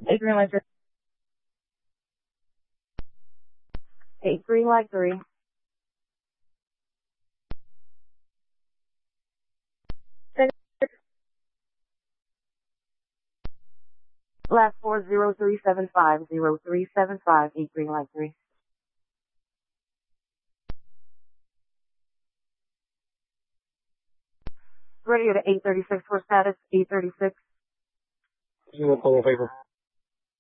Eight green light 3. 8 green light 3. Last 40375, 0375, 8 green light 3. Radio to 836 for status, 836. Total favor.